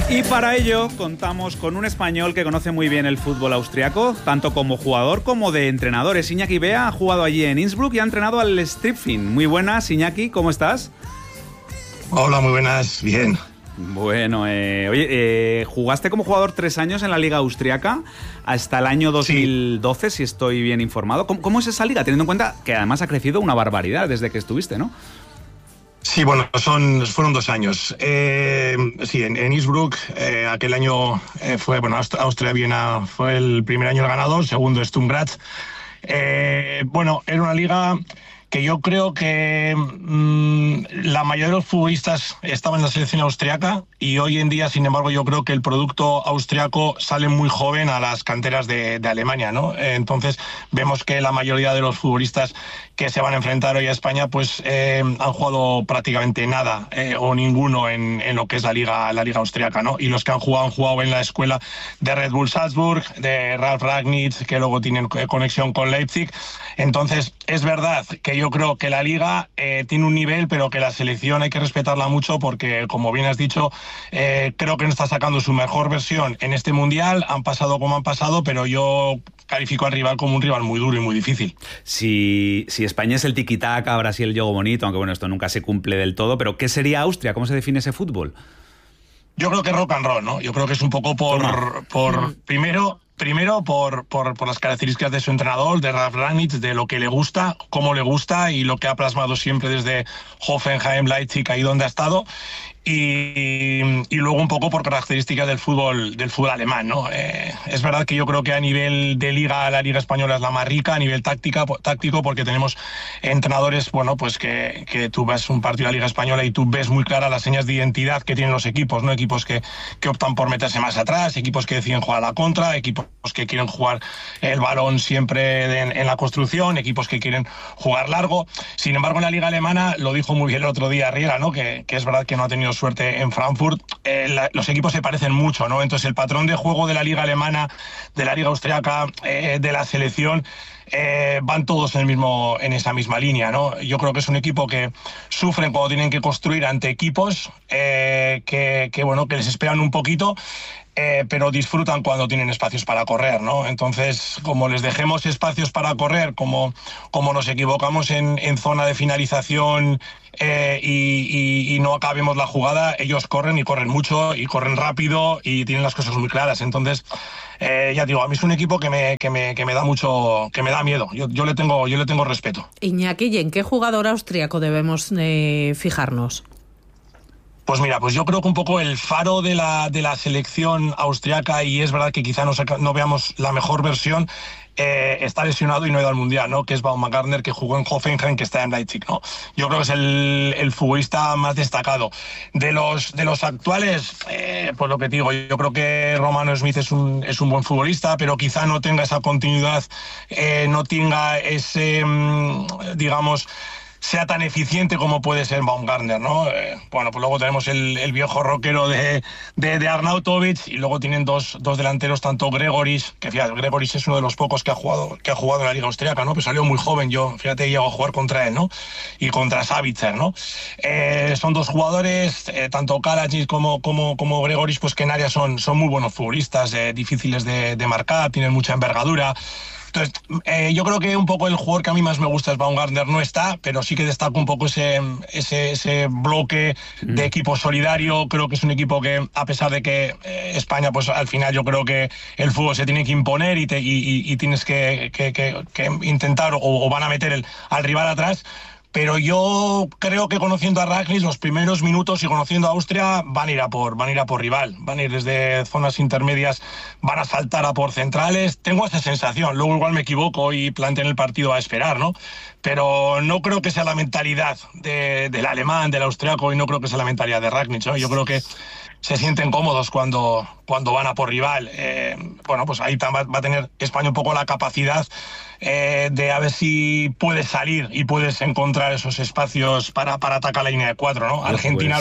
Y para ello contamos con un español que conoce muy bien el fútbol austriaco, tanto como jugador como de entrenador. Iñaki Bea ha jugado allí en Innsbruck y ha entrenado al Stripfing. Muy buenas, Iñaki, ¿cómo estás? Hola, muy buenas, bien. Bueno, jugaste como jugador 3 años en la Liga Austriaca hasta el año 2012, sí. Si estoy bien informado. ¿Cómo es esa liga? Teniendo en cuenta que además ha crecido una barbaridad desde que estuviste, ¿no? Sí, bueno, fueron 2 años. Sí, en Innsbruck, aquel año Austria-Viena fue el primer año el ganador, segundo Sturm Graz. Bueno, era una liga que yo creo que la mayoría de los futbolistas estaban en la selección austriaca y hoy en día, sin embargo, yo creo que el producto austriaco sale muy joven a las canteras de Alemania, ¿no? Entonces vemos que la mayoría de los futbolistas que se van a enfrentar hoy a España pues han jugado prácticamente nada o ninguno en lo que es la liga austriaca, ¿no? Y los que han jugado en la escuela de Red Bull Salzburg, de Ralf Rangnick, que luego tienen conexión con Leipzig. Entonces es verdad que yo creo que la liga tiene un nivel, pero que la selección hay que respetarla mucho porque, como bien has dicho, creo que no está sacando su mejor versión en este Mundial. Han pasado como han pasado, pero yo califico al rival como un rival muy duro y muy difícil. Si España es el tiki-taka, Brasil el juego bonito, aunque bueno, esto nunca se cumple del todo, pero ¿qué sería Austria? ¿Cómo se define ese fútbol? Yo creo que rock and roll, ¿no? Yo creo que es un poco Primero por las características de su entrenador, de Ralf Rangnick, de lo que le gusta, cómo le gusta y lo que ha plasmado siempre desde Hoffenheim, Leipzig, ahí donde ha estado. Y luego un poco por características del fútbol alemán, ¿no? Es verdad que yo creo que a nivel de liga, la liga española es la más rica, a nivel táctico, porque tenemos entrenadores, bueno, pues que tú ves un partido de la liga española y tú ves muy claras las señas de identidad que tienen los equipos, ¿no? Equipos que optan por meterse más atrás, equipos que deciden jugar a la contra, equipos que quieren jugar el balón siempre en la construcción, equipos que quieren jugar largo. Sin embargo, en la liga alemana, lo dijo muy bien el otro día Riera, ¿no? Que es verdad que no ha tenido suerte en Frankfurt, los equipos se parecen mucho, ¿no? Entonces el patrón de juego de la liga alemana, de la liga austriaca, de la selección, van todos en esa misma línea, ¿no? Yo creo que es un equipo que sufren cuando tienen que construir ante equipos que les esperan un poquito, pero disfrutan cuando tienen espacios para correr, ¿no? Entonces, como les dejemos espacios para correr, como nos equivocamos en zona de finalización y no acabemos la jugada, ellos corren y corren mucho y corren rápido y tienen las cosas muy claras. Entonces, ya digo, a mí es un equipo que me da mucho, que me da miedo. Yo le tengo respeto. Iñaki, ¿y en qué jugador austriaco debemos fijarnos? Pues mira, pues yo creo que un poco el faro de la selección austriaca, y es verdad que quizá no veamos la mejor versión, está lesionado y no ha ido al Mundial, ¿no? Que es Baumgartner, que jugó en Hoffenheim, que está en Leipzig, ¿no? Yo creo que es el futbolista más destacado. De los actuales, pues lo que digo, yo creo que Romano Smith es un buen futbolista, pero quizá no tenga esa continuidad, no tenga ese, digamos, sea tan eficiente como puede ser Baumgartner, ¿no? Bueno, pues luego tenemos el viejo rockero de Arnautovic, y luego tienen dos delanteros, tanto Gregoris, que fíjate, Gregoris es uno de los pocos que ha jugado en la liga austriaca, ¿no? Pues salió muy joven, fíjate, llegó a jugar contra él, ¿no? Y contra Savitzer, ¿no? Son dos jugadores, tanto Kalajic como Gregoris, pues que en área son muy buenos futbolistas, difíciles de marcar, tienen mucha envergadura. Entonces, yo creo que un poco el jugador que a mí más me gusta es Baumgartner, no está, pero sí que destaco un poco ese bloque de equipo solidario. Creo que es un equipo que, a pesar de que España, pues al final yo creo que el fútbol se tiene que imponer y tienes que intentar o van a meter al rival atrás. Pero yo creo que conociendo a Rangnick, los primeros minutos, y conociendo a Austria, van a ir a por rival, van a ir desde zonas intermedias, van a saltar a por centrales. Tengo esa sensación, luego igual me equivoco y planteen el partido a esperar, ¿no? Pero no creo que sea la mentalidad del alemán, del austriaco, y no creo que sea la mentalidad de Rangnick, ¿no? Yo creo que se sienten cómodos cuando van a por rival. Bueno, pues ahí va a tener España un poco la capacidad de a ver si puedes salir y puedes encontrar esos espacios para atacar la línea de 4, ¿no? Argentina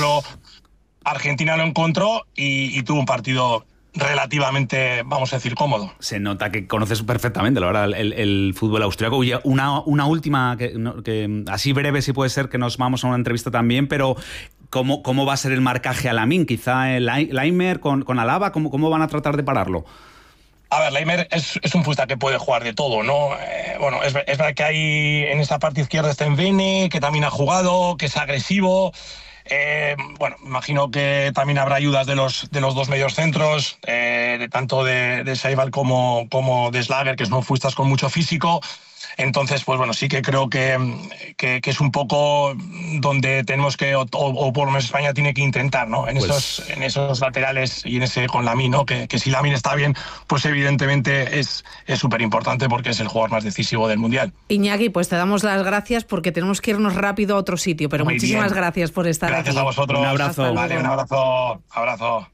lo encontró y tuvo un partido relativamente, vamos a decir, cómodo. Se nota que conoces perfectamente, la verdad, el fútbol austriaco. Una última, que así breve, si puede ser, que nos vamos a una entrevista también, pero cómo va a ser el marcaje a Lamine? Quizá el Laimer con Alaba, ¿cómo van a tratar de pararlo? A ver, Laimer es un futbolista que puede jugar de todo, ¿no? Bueno, es verdad que hay en esta parte izquierda está Envene, que también ha jugado, que es agresivo. Bueno, imagino que también habrá ayudas de los dos mediocentros, tanto de Saibal como de Slager, que son futbolistas con mucho físico. Entonces, pues bueno, sí que creo que es un poco donde tenemos que, o por lo menos España tiene que intentar, ¿no? En esos laterales y en ese con Lamine, ¿no? Que si Lamine está bien, pues evidentemente es súper importante porque es el jugador más decisivo del Mundial. Iñaki, pues te damos las gracias porque tenemos que irnos rápido a otro sitio, pero muchísimas gracias por estar aquí. Gracias a vosotros. Un abrazo. Vale, un abrazo. Abrazo.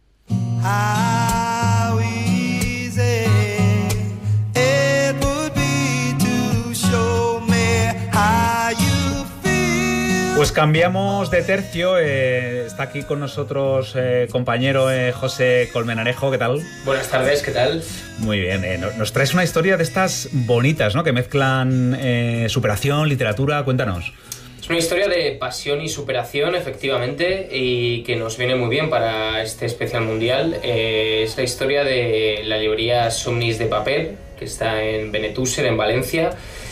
Pues cambiamos de tercio. Está aquí con nosotros compañero José Colmenarejo. ¿Qué tal? Buenas tardes, ¿qué tal? Muy bien. Nos traes una historia de estas bonitas, ¿no? Que mezclan superación, literatura. Cuéntanos. Es una historia de pasión y superación, efectivamente, y que nos viene muy bien para este especial mundial. Es la historia de la librería Somnis de Paper, que está en Benetúser, en Valencia.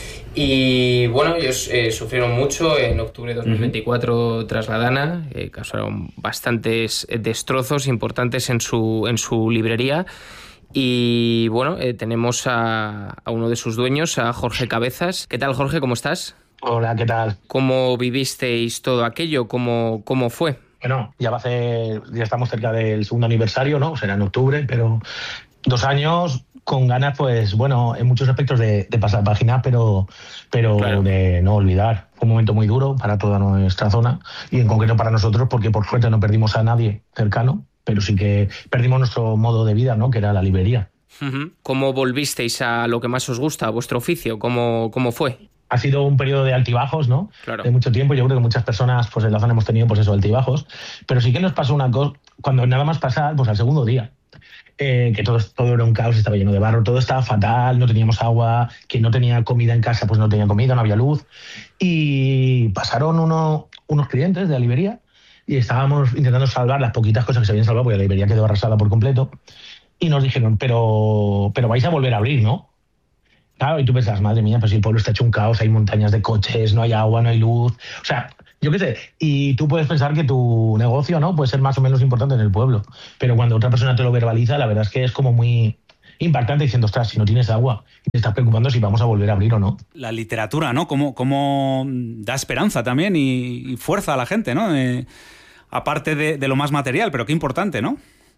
Y bueno, ellos sufrieron mucho en octubre de 2024 tras la Dana, causaron bastantes destrozos importantes en su librería. Y bueno, tenemos a uno de sus dueños, a Jorge Cabezas. ¿Qué tal, Jorge? ¿Cómo estás? Hola, ¿qué tal? ¿Cómo vivisteis todo aquello? ¿Cómo fue? Bueno, ya estamos cerca del segundo aniversario, ¿no? Será en octubre, pero 2 años con ganas, pues bueno, en muchos aspectos de pasar página, pero claro, de no olvidar. Fue un momento muy duro para toda nuestra zona y en concreto para nosotros, porque por suerte no perdimos a nadie cercano, pero sí que perdimos nuestro modo de vida, ¿no? Que era la librería. ¿Cómo volvisteis a lo que más os gusta, a vuestro oficio? ¿Cómo fue? Ha sido un periodo de altibajos, ¿no? Claro. De mucho tiempo. Yo creo que muchas personas pues en la zona hemos tenido pues eso, altibajos. Pero sí que nos pasó una cosa, cuando nada más pasar, pues al segundo día, que todo era un caos, estaba lleno de barro, todo estaba fatal, no teníamos agua, quien no tenía comida en casa, pues no tenía comida, no había luz. Y pasaron unos clientes de la librería y estábamos intentando salvar las poquitas cosas que se habían salvado, porque la librería quedó arrasada por completo. Y nos dijeron, pero vais a volver a abrir, ¿no? Claro, y tú pensás, madre mía, pues si el pueblo está hecho un caos, hay montañas de coches, no hay agua, no hay luz. O sea, yo qué sé. Y tú puedes pensar que tu negocio, ¿no?, puede ser más o menos importante en el pueblo. Pero cuando otra persona te lo verbaliza, la verdad es que es como muy impactante diciendo, ostras, si no tienes agua, te estás preocupando si vamos a volver a abrir o no. La literatura, ¿no? Cómo da esperanza también y fuerza a la gente, ¿no? Aparte de lo más material, pero qué importante, ¿no?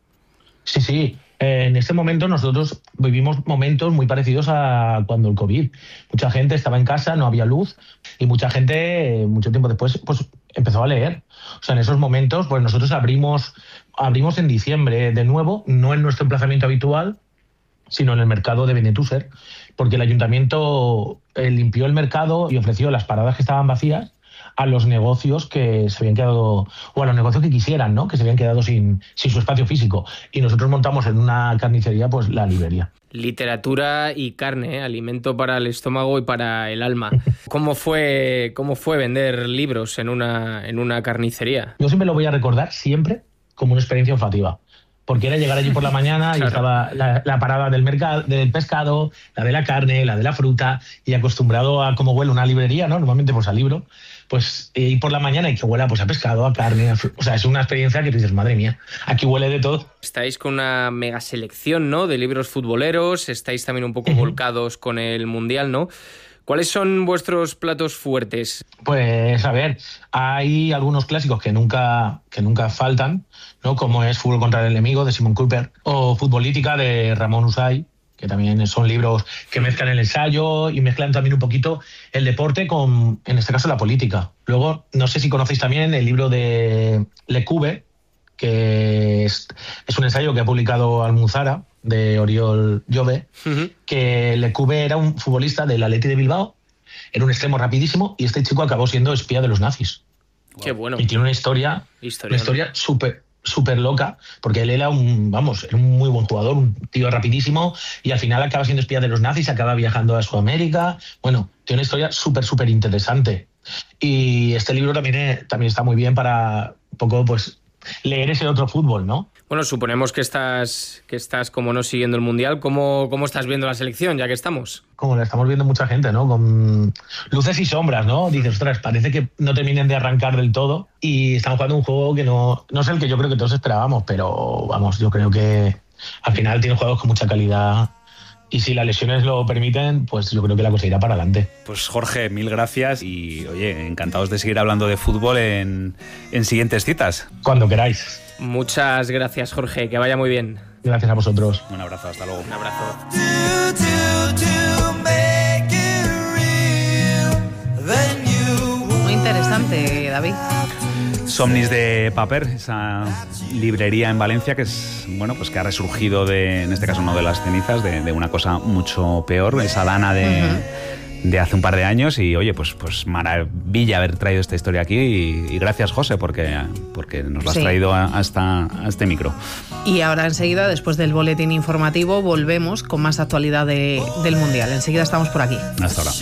Sí. En este momento nosotros vivimos momentos muy parecidos a cuando el COVID. Mucha gente estaba en casa, no había luz y mucha gente, mucho tiempo después, pues empezó a leer. O sea, en esos momentos, pues nosotros abrimos en diciembre de nuevo, no en nuestro emplazamiento habitual, sino en el mercado de Benetúser, porque el ayuntamiento limpió el mercado y ofreció las paradas que estaban vacías a los negocios que se habían quedado, o a los negocios que quisieran, ¿no?, que se habían quedado sin su espacio físico. Y nosotros montamos en una carnicería pues la librería. Literatura y carne, alimento para el estómago y para el alma. ¿Cómo fue vender libros en una carnicería? Yo siempre lo voy a recordar siempre como una experiencia olfativa. Porque era llegar allí por la mañana y estaba la parada del mercado, del pescado, la de la carne, la de la fruta, y acostumbrado a cómo huele una librería, ¿no? Normalmente pues al libro, pues ir por la mañana y que huela pues a pescado, a carne, o sea, es una experiencia que tú dices, madre mía, aquí huele de todo. Estáis con una mega selección, ¿no?, de libros futboleros, estáis también un poco volcados con el Mundial, ¿no? ¿Cuáles son vuestros platos fuertes? Pues a ver, hay algunos clásicos que nunca faltan, ¿no?, como es Fútbol contra el enemigo de Simon Cooper o Futbolítica de Ramón Usay, que también son libros que mezclan el ensayo y mezclan también un poquito el deporte con, en este caso, la política. Luego, no sé si conocéis también el libro de Lecube, que es un ensayo que ha publicado Almuzara, de Oriol Jove, que Lecube era un futbolista del Athletic de Bilbao, era un extremo rapidísimo y este chico acabó siendo espía de los nazis. Qué bueno. Y tiene una historia súper loca, porque él era un muy buen jugador, un tío rapidísimo, y al final acaba siendo espía de los nazis, acaba viajando a Sudamérica. Bueno, tiene una historia súper interesante. Y este libro también está muy bien para un poco pues leer ese otro fútbol, ¿no? Bueno, suponemos que estás como no siguiendo el Mundial. ¿Cómo estás viendo la selección, ya que estamos? Como la estamos viendo mucha gente, ¿no? Con luces y sombras, ¿no? Dices, ostras, parece que no terminen de arrancar del todo y están jugando un juego que no es el que yo creo que todos esperábamos, pero vamos, yo creo que al final tienen juegos con mucha calidad. Y si las lesiones lo permiten, pues yo creo que la cosa irá para adelante. Pues Jorge, mil gracias y oye, encantados de seguir hablando de fútbol en siguientes citas. Cuando queráis. Muchas gracias, Jorge, que vaya muy bien. Gracias a vosotros. Un abrazo, hasta luego. Un abrazo. Muy interesante, David. Somnis de Paper, esa librería en Valencia que es, bueno, pues que ha resurgido en este caso no de las cenizas, de una cosa mucho peor, esa Dana de hace un par de años. Y oye, pues maravilla haber traído esta historia aquí y gracias, José, porque nos lo has traído hasta este micro. Y ahora enseguida, después del boletín informativo, volvemos con más actualidad del Mundial. Enseguida estamos por aquí. Hasta ahora.